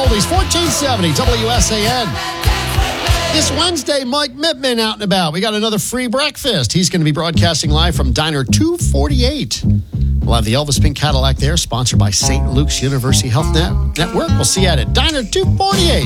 Oldies, 1470 WSAN. This Wednesday, Mike Mittman out and about. We got another free breakfast. He's going to be broadcasting live from Diner 248. We'll have the Elvis Pink Cadillac there, sponsored by St. Luke's University Health Network. We'll see you at it. Diner 248.